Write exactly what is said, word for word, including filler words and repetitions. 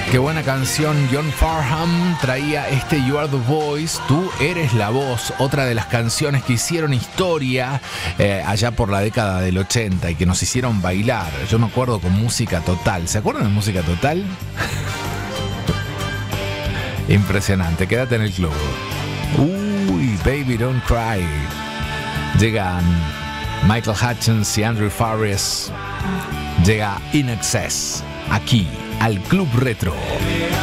Qué buena canción. John Farnham traía este You Are the Voice, Tú Eres la Voz, otra de las canciones que hicieron historia eh, allá por la década del ochenta y que nos hicieron bailar. Yo me acuerdo con Música Total. ¿Se acuerdan de Música Total? Impresionante, quédate en el club. Uy, Baby Don't Cry. Llegan Michael Hutchence y Andrew Farriss. Llega In Excess, aquí al Club Retro.